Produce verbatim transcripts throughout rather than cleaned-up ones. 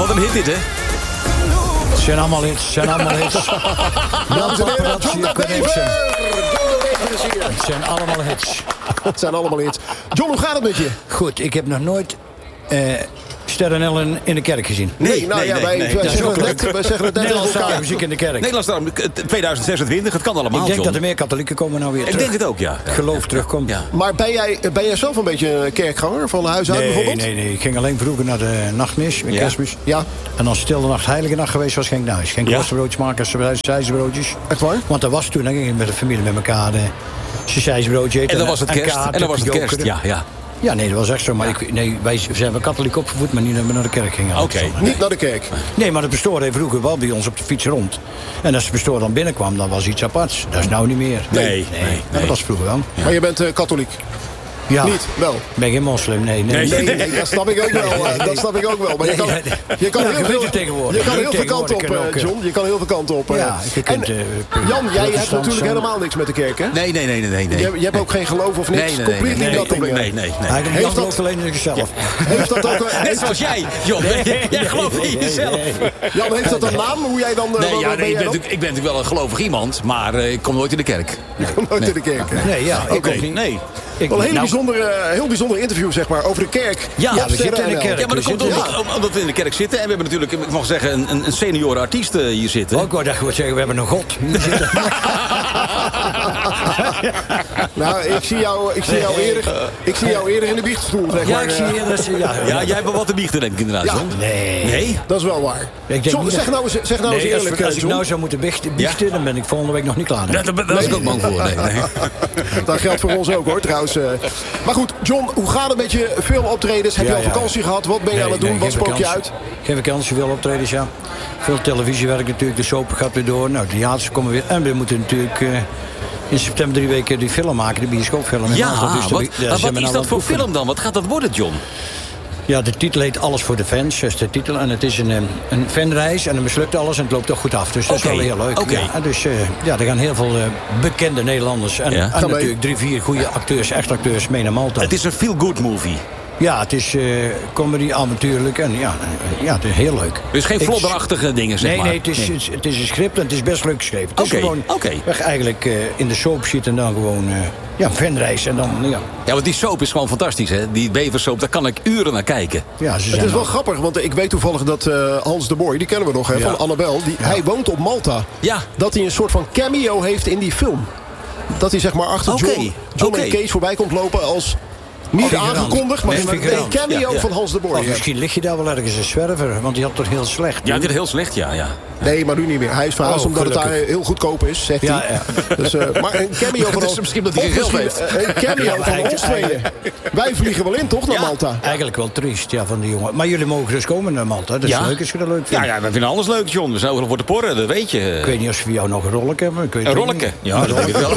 Wat een hit dit, hè? Het zijn allemaal hits, het zijn allemaal hits. Dames en heren, John de Bever. Het zijn allemaal hits. Het zijn allemaal hits. John, hoe gaat het met je? Goed, ik heb nog nooit uh, Sterren Ellen in de kerk gezien. Nee, nou nee, ja, nee, wij, nee, wij, dat is zeggen ook het leuk. net, wij zeggen het net Nederlandse tegen elkaar. muziek in de kerk. Nederlands twintig zesentwintig, het kan allemaal, Ik denk John. dat er meer katholieken komen nou weer Ik terug. denk het ook, ja. Het geloof terugkomt. Ja. Maar ben jij, ben jij zelf een beetje een kerkganger van huis uit Nee, bijvoorbeeld? nee, nee. Ik ging alleen vroeger naar de nachtmis, de Ja. kerstmis. Ja, En als Stil de Nacht Heilige Nacht geweest was, ging ik naar huis. Geen Ja. worstenbroodjes maken, zijsbroodjes. echt waar? Want dat was toen, dan ging ik met de familie met elkaar de zijsbroodje eten. En dan was het kerst. kaarten, En dan was het kerst, jokeren. ja, ja. Ja, nee, dat was echt zo. Maar ik, nee, wij zijn wel katholiek opgevoed, maar niet dat we naar de kerk gingen. Oké. Niet naar de kerk. Nee, maar de pastoor reed vroeger wel bij ons op de fiets rond. En als de pastoor dan binnenkwam, dan was iets aparts. Dat is nou niet meer. Nee, nee, nee, Maar nee. dat was vroeger wel. Maar je bent eh, katholiek. Ja. Niet, wel. Ik ben geen moslim, nee. nee, Nee. Nee, nee, nee, dat snap ik ook wel. eh, Dat snap ik ook wel. Maar je kan, Nee, je kan ja, heel je weet veel het tegenwoordig. Je kan heel veel kanten op, Tegenwoordig eh, kunnen John. Je kan heel veel kanten op. eh. Ja, je kunt, en, eh, Jan, jij hebt protestant natuurlijk zijn. helemaal niks met de kerk, hè? Nee, nee, nee, nee, nee. Je, je hebt ook geen geloof of niks. Nee, nee, nee, Compleet nee, niet nee, dat ding. nee, eh. nee, nee. Eigenlijk Heeft heeft dat- dat alleen in zichzelf. Heeft dat ook een, Net zoals jij, John. Jij gelooft niet in jezelf. Jan, heeft dat een naam? Hoe jij dan... eh, Nee, wat- ja, wat ben nee, ik, jij ben dan? natuurlijk, ik ben natuurlijk wel een gelovig iemand, maar uh, ik kom nooit in de kerk. Nee. Nooit in de kerk. hè? Nee, ja, ik Oké, ook niet. nee. Ik, Wel een hele nou, bijzondere, heel bijzonder interview, zeg maar, over de kerk. Ja, Op we Sterren zitten in de N L. kerk. Ja, maar dat We komt zitten- omdat, omdat we in de kerk zitten. En we hebben natuurlijk, ik mag zeggen, een, een senioren artiest uh, hier zitten. ook wou dat gewoon zeggen, we hebben een god. Hier zitten. Nou, ik zie jou, ik zie jou, eerder, ik zie jou eerder in de biechtstoel, zeg Ja, maar. ik zie eh. hier dat ze... Ja, Ja, jij hebt wel wat te biechten, denk ik inderdaad, Ja. John. Nee. Nee? Dat is wel waar. Ik denk John, niet zeg dat- nou eens, zeg nou eens Nee, als, eerlijk, als eh, ik John. nou zou moeten biechten, biechten dan ben ik volgende week nog niet klaar. Daar, daar was ik ook bang voor. Nee, nee. Dat geldt voor ons ook, hoor, trouwens. eh. Maar goed, John, hoe gaat het met je filmoptredens? Heb je Ja, al ja. vakantie gehad? Wat ben je Nee, aan het doen? nee, Wat geen spook je vakantie. uit? Geen vakantie, veel optredens, ja. Veel televisiewerk natuurlijk, de soap gaat weer door. Nou, de theaters komen weer. En we moeten natuurlijk uh, in september drie weken die film maken, de bioscoopfilm. in Ja, Maastricht. Dus wat, daar maar zijn wat we is nou dat aan het voor oefenen. film dan? Wat gaat dat worden, John? Ja, de titel heet Alles voor de Fans, dat is de titel. En het is een, een, een fanreis en dan mislukt alles en het loopt toch goed af. Dus dat Oké, is wel heel leuk. oké. Ja, dus uh, ja, er gaan heel veel uh, bekende Nederlanders en, Ja. en Gaan mee. natuurlijk drie, vier goede acteurs, echt acteurs mee naar Malta. Het is een feel-good movie. Ja, het is uh, comedy, avontuurlijk en ja, uh, ja, het is heel leuk. Dus geen Ik- flodderachtige dingen, zeg Nee, maar. nee, het is, Het, is, het is een script en het is best leuk geschreven. Het is Oké, gewoon oké. weg eigenlijk uh, in de soap zitten en dan gewoon uh, ja, een fanreis en dan ja. Ja, want die soap is gewoon fantastisch, hè? Die beversoap, daar kan ik uren naar kijken. Ja, ze Het zijn is wel al- grappig, want ik weet toevallig dat eh, Hans de Boy, die kennen we nog, hè, Ja. van Annabel. Die, Hij woont op Malta. Ja. Dat hij een soort van cameo heeft in die film. Dat hij zeg maar achter Oké, John, John oké. en Kees voorbij komt lopen als... Niet Figurant. aangekondigd, maar Nee, een figurant. cameo Ja, ja. van Hans de Boy. Of ja. misschien lig je daar wel ergens een zwerver, want die had toch heel slecht. Ja, dit is heel slecht, ja. ja. Nee, maar nu niet meer. Hij is verhuisd Oh, omdat het daar gelukkig. heel goedkoop is, zegt Ja, hij. Dus, eh, maar een cameo van Het is ons- misschien dat hij of geen geld misschien, heeft. eh, Een cameo Ja, maar van hij- ons tweeën. Wij vliegen wel in, toch, naar Ja. Malta? Eigenlijk wel triest, ja, van die jongen. Maar jullie mogen dus komen naar Malta. Dat is Ja. leuk als je dat leuk vindt. Ja, ja, we vinden alles leuk, John. We zijn overal voor te porren, dat weet je. Ik weet niet of ze voor jou nog een rolletje hebben. Ik weet Een het ook rolletje? niet. Ja, dat weet ik wel.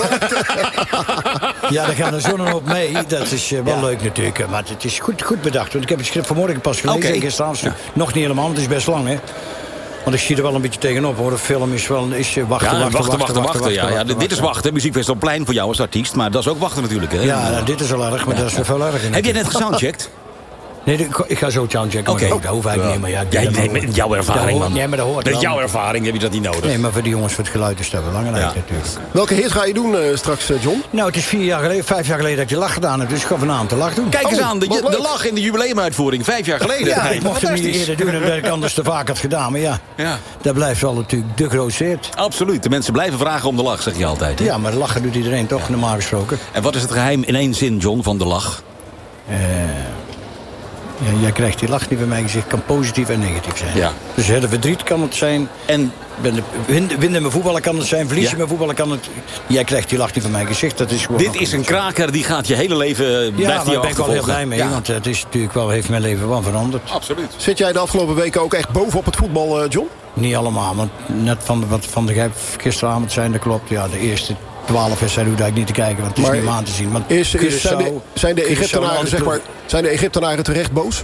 Ja, daar gaan er zonnen op mee. Dat is uh, wel Ja. leuk natuurlijk. Maar het is goed, goed bedacht. Want ik heb het script vanmorgen pas gelezen. Oké. En gisteravond Ja. nog niet helemaal, want het is best lang, hè. Want ik zie er wel een beetje tegenop, hoor. De film is wel... Is, uh, wachten, Ja, wachten, wachten, wachten, wachten. Ja, ja, dit is wachten. Muziekfestivalplein voor jou als artiest. Maar dat is ook wachten natuurlijk, hè? Ja, nou, dit is wel erg, maar dat is wel veel erger. Heb jij net gesoundcheckt? Nee, ik, ik ga zo soundchecken. Oké. Maar dat hoeft eigenlijk niet. Maar ja, ik Ja, denk nee, dat wel- met jouw ervaring, dat hoort- man. Nee, maar dat hoort Met wel. jouw ervaring heb je dat niet nodig. Nee, maar voor die jongens voor het geluid is dat belangrijk Ja. natuurlijk. Welke hit ga je doen eh, straks, eh, John? Nou, het is vier jaar geleden, vijf jaar geleden dat ik de lach gedaan heb. Dus ik ga vanavond de lach doen. Kijk eens Oh, aan, de, wat de leuk. lach in de jubileumuitvoering, vijf jaar geleden. Ja, Hey, ik mocht hem niet fantastisch. eerder doen omdat ik anders te vaak had gedaan. Maar ja, Ja, dat blijft wel natuurlijk de grootste hit. absoluut. De mensen blijven vragen om de lach, zeg je altijd. Hè? Ja, maar lachen doet iedereen toch, normaal gesproken. En wat is het geheim in één zin, John, van de lach? Eh, ja, jij krijgt die lach niet van mijn gezicht. Kan positief en negatief zijn. Ja. Dus hè, de verdriet kan het zijn. En Ben de, win, winnen met voetballen kan het zijn. Verliezen Ja. met voetballen kan het... Jij krijgt die lach niet van mijn gezicht. Dat is gewoon dit is een kraker, die gaat je hele leven, Ja, blijft maar die daar jou ben ik wel heel achtervolgen. blij mee. Ja, Want het is natuurlijk wel, heeft mijn leven wel veranderd. absoluut. Zit jij de afgelopen weken ook echt bovenop het voetbal, eh, John? Niet allemaal, want net van de, wat Van de Gijp gisteravond zijn, dat klopt. Ja, de eerste twaalf wedstrijden hoef ik niet te kijken, want het is Maar niet om aan te zien. Want Is, is, zijn, de, Curaçao- zijn, de Curaçao, Egyptenaren, alle zeg maar, ploegen- zijn de Egyptenaren terecht boos?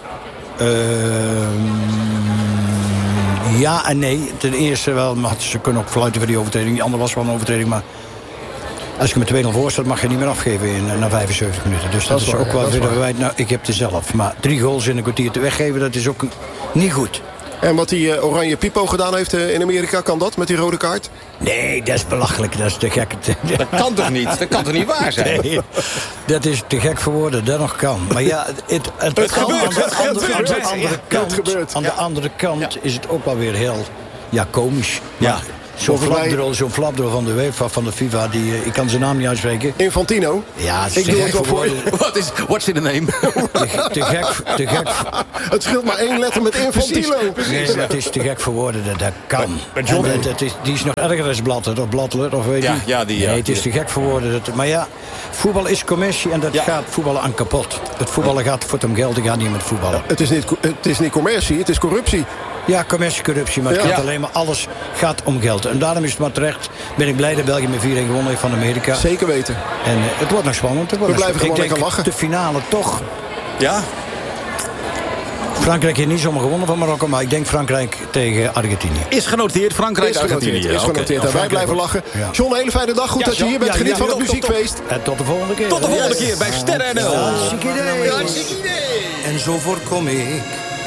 Ehm, ja en nee. Ten eerste wel, maar ze kunnen ook fluiten voor die overtreding. Die andere was wel een overtreding, maar... Als je met twee nul voor staat, mag je niet meer afgeven in, na vijfenzeventig minuten. Dus dat, dat is, is waar, ook wel weer verwijt. Nou, ik heb er zelf. Maar drie goals in een kwartier te weggeven, dat is ook niet goed. En wat die uh, Oranje Pipo gedaan heeft uh, in Amerika, kan dat met die rode kaart? Nee, dat is belachelijk. Dat is te gek. Dat kan toch niet? Dat kan toch niet waar zijn? Nee, dat is te gek voor woorden. Dat nog kan. Maar ja, het, het, het, het gebeurt. Aan de, het andere, gebeurt. aan de andere kant, het gebeurt. aan de andere kant ja. is het ook wel weer heel ja, komisch. Ja. Zo'n flapdrol, zo'n flapdrol van de UEFA, van de FIFA, die, ik kan zijn naam niet uitspreken. Infantino? Ja, het is ik te doe gek het wel voor je. Wat is, what's in the name? Te, te gek, te gek. Het scheelt maar één letter met Infantino. Precies. Nee, dat is te gek voor woorden, dat, dat kan. Maar John, dat, dat is, die is nog erger dan Blatter, of Blattler, of weet je. Ja, ja, die, ja, nee, het is die. te gek voor woorden. Dat, maar ja, voetbal is commercie en dat ja. gaat voetballen aan kapot. Het voetballen gaat voor het geld, het gaat niet met voetballen. Het is niet, het is niet commercie, het is corruptie. Ja, commercie, corruptie, maar het ja. gaat alleen maar, alles gaat om geld. En daarom is het maar terecht, ben ik blij dat België met vier een gewonnen heeft van Amerika. Zeker weten. En uh, het wordt nog spannend. Het wordt We nog blijven gewoon lekker lachen. De finale toch. Ja. Frankrijk heeft niet zomaar gewonnen van Marokko, maar ik denk Frankrijk tegen Argentinië. Is genoteerd, Frankrijk, is genoteerd, Argentinië. Is genoteerd. Okay. Wij blijven lachen. Ja. John, een hele fijne dag. Goed ja, dat je hier bent. Ja, Geniet ja, van het muziekfeest. En tot de volgende keer. Tot de volgende yes. keer bij Sterren N L. Hartstikke idee. En zo voorkom ik